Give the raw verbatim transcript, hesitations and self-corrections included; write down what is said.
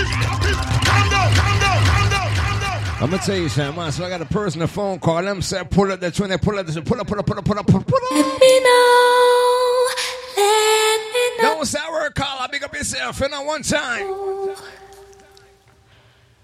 I'm gonna tell you something, man. So I got a person on the phone call. Them say pull up the tune. They pull up the pull up, pull up, pull up, pull up, pull up. Let me know. Let me know. Don't say I work call. I big up yourself. You know, one time.